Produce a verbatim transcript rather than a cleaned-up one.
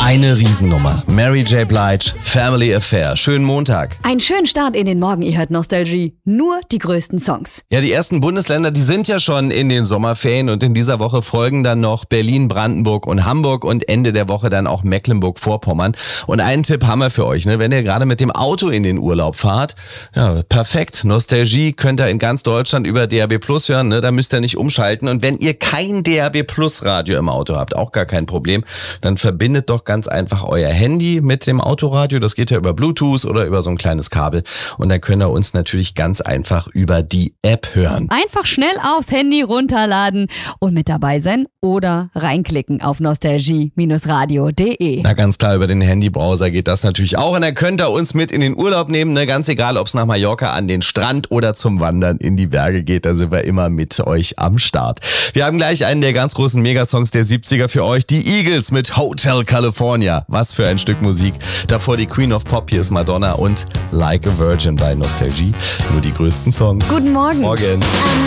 Eine Riesennummer. Mary J. Blige, Family Affair. Schönen Montag. Einen schönen Start in den Morgen, ihr hört Nostalgie. Nur die größten Songs. Ja, die ersten Bundesländer, die sind ja schon in den Sommerferien und in dieser Woche folgen dann noch Berlin, Brandenburg und Hamburg und Ende der Woche dann auch Mecklenburg-Vorpommern. Und einen Tipp haben wir für euch, ne? Wenn ihr gerade mit dem Auto in den Urlaub fahrt, ja, perfekt. Nostalgie könnt ihr in ganz Deutschland über D A B Plus hören, ne? Da müsst ihr nicht umschalten. Und wenn ihr kein D A B Plus Radio im Auto habt, auch gar kein Problem, dann verbindet doch ganz einfach euer Handy mit dem Autoradio. Das geht ja über Bluetooth oder über so ein kleines Kabel. Und dann könnt ihr uns natürlich ganz einfach über die App hören. Einfach schnell aufs Handy runterladen und mit dabei sein oder reinklicken auf nostalgie radio punkt de. Na ganz klar, über den Handybrowser geht das natürlich auch. Und dann könnt ihr uns mit in den Urlaub nehmen. Ne? Ganz egal, ob es nach Mallorca an den Strand oder zum Wandern in die Berge geht. Da sind wir immer mit euch am Start. Wir haben gleich einen der ganz großen Megasongs der siebziger für euch. Die Eagles mit Hotel California. Was für ein Stück Musik. Davor die Queen of Pop, hier ist Madonna und Like a Virgin bei Nostalgie. Nur die größten Songs. Guten Morgen. Morgen.